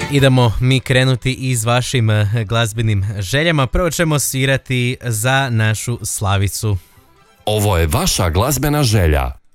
Idemo mi krenuti i s vašim glazbenim željama. Prvo ćemo svirati za našu Slavicu. Ovo je vaša glazbena želja.